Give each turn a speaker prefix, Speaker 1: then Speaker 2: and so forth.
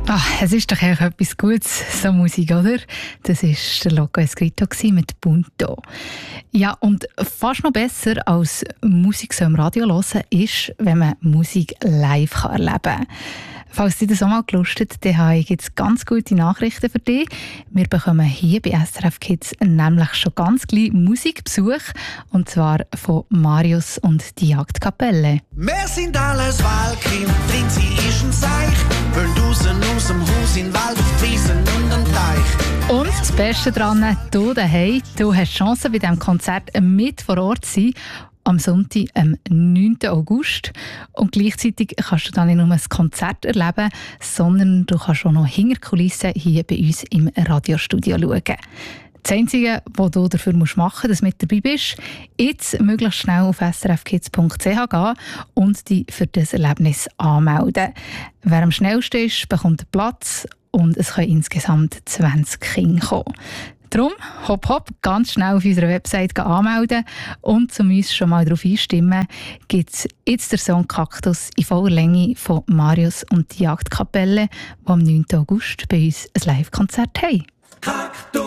Speaker 1: Es ist doch eigentlich etwas Gutes, so Musik, oder? Das war der Loco Escrito mit Punto. Ja, und fast noch besser als Musik so im Radio hören ist, wenn man Musik live erleben kann. Falls dich das auch mal gelustet, dann habe ich jetzt ganz gute Nachrichten für dich. Wir bekommen hier bei SRF Kids nämlich schon ganz gleich Musikbesuch, und zwar von Marius und die Jagdkapelle.
Speaker 2: Wir sind alles Wahlkind, drin sie ist ein Seich, wollen draussen aus dem Haus in den Wald, auf die Wiesen und den Teich.
Speaker 1: Und das Beste daran, du daheim, du hast die Chance, bei diesem Konzert mit vor Ort zu sein. Am Sonntag, am 9. August. Und gleichzeitig kannst du dann nicht nur ein Konzert erleben, sondern du kannst auch noch hinter die Kulissen hier bei uns im Radiostudio schauen. Das Einzige, was du dafür machen musst, dass du mit dabei bist, jetzt möglichst schnell auf srfkids.ch gehen und dich für das Erlebnis anmelden. Wer am schnellsten ist, bekommt einen Platz und es können insgesamt 20 Kinder kommen. Darum, hopp, ganz schnell auf unserer Website anmelden und zum uns schon mal darauf einstimmen, gibt es jetzt den Song «Kaktus» in voller Länge von Marius und die Jagdkapelle, die am 9. August bei uns ein Live-Konzert haben.
Speaker 2: Kaktus.